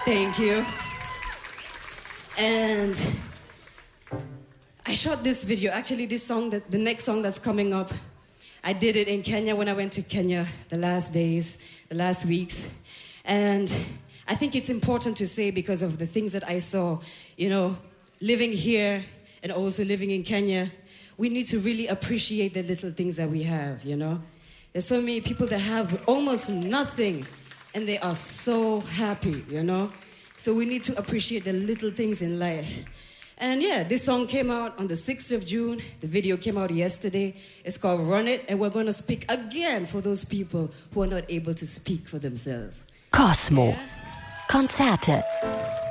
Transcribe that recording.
Thank you. And I shot this video. Actually, this song, the next song that's coming up, I did it in Kenya when I went to Kenya the last weeks. And I think it's important to say because of the things that I saw, living here and also living in Kenya, we need to really appreciate the little things that we have, There's so many people that have almost nothing and they are so happy, So we need to appreciate the little things in life. And this song came out on the 6th of June. The video came out yesterday. It's called Run It, and we're going to speak again for those people who are not able to speak for themselves. Cosmo. Yeah? Konzerte.